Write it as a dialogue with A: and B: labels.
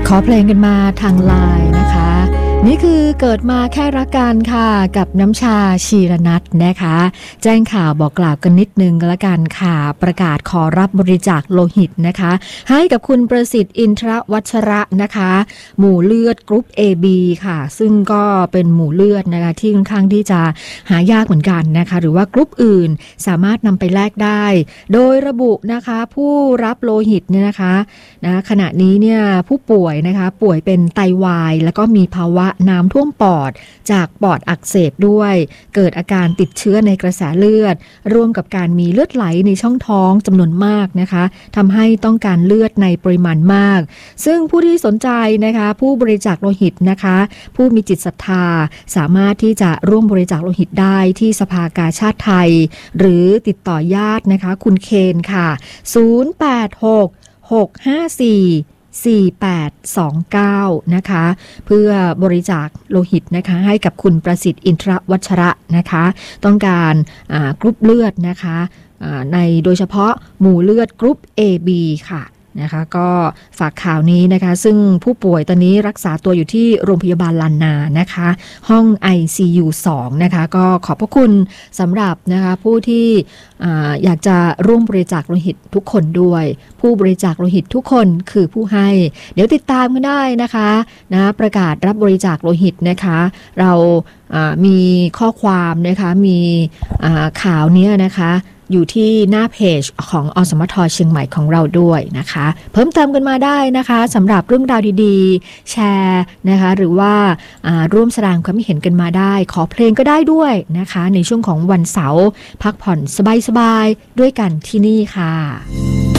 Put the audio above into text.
A: ขอเพลงกันมาทางไลน์นะคะนี่คือเกิดมาแค่รักกันค่ะกับน้ำชาชีรนัทนะคะแจ้งข่าวบอกกล่าวกันนิดนึงละกันค่ะประกาศขอรับบริจาคโลหิตนะคะให้กับคุณประสิทธิ์อินทรวัชระนะคะหมู่เลือดกรุ๊ป AB ค่ะซึ่งก็เป็นหมู่เลือดนะคะที่ค่อนข้างที่จะหายากเหมือนกันนะคะหรือว่ากรุ๊ปอื่นสามารถนำไปแลกได้โดยระบุนะคะผู้รับโลหิตเนี่ยนะคะขณะนี้เนี่ยผู้ป่วยนะคะป่วยเป็นไตวายแล้วก็มีภาวะน้ำท่วมปอดจากปอดอักเสบด้วยเกิดอาการติดเชื้อในกระแสเลือดร่วมกับการมีเลือดไหลในช่องท้องจำนวนมากนะคะทำให้ต้องการเลือดในปริมาณมากซึ่งผู้ที่สนใจนะคะผู้บริจาคโลหิตนะคะผู้มีจิตศรัทธาสามารถที่จะร่วมบริจาคโลหิตได้ที่สภากาชาดไทยหรือติดต่อญาตินะคะคุณเคนค่ะ0866544829นะคะเพื่อบริจาคโลหิตนะคะให้กับคุณประสิทธิ์อินทรวัชระนะคะต้องการกรุ๊ปเลือดนะคะในโดยเฉพาะหมู่เลือดกรุ๊ป AB ค่ะนะคะก็ฝากข่าวนี้นะคะซึ่งผู้ป่วยตอนนี้รักษาตัวอยู่ที่โรงพยาบาลลานนานะคะห้อง ICU 2นะคะก็ขอบพระคุณสำหรับนะคะผู้ที่อยากจะร่วมบริจาคโลหิตทุกคนด้วยผู้บริจาคโลหิตทุกคนคือผู้ให้เดี๋ยวติดตามกันได้นะคะประกาศรับบริจาคโลหิตนะคะเรามีข้อความนะคะมีข่าวนี้นะคะอยู่ที่หน้าเพจของอสมทเชียงใหม่ของเราด้วยนะคะเพิ่มเติมกันมาได้นะคะสำหรับเรื่องราวดีๆแชร์นะคะหรือว่าร่วมแสดงความคิดเห็นกันมาได้ขอเพลงก็ได้ด้วยนะคะในช่วงของวันเสาร์พักผ่อนสบายๆด้วยกันที่นี่ค่ะ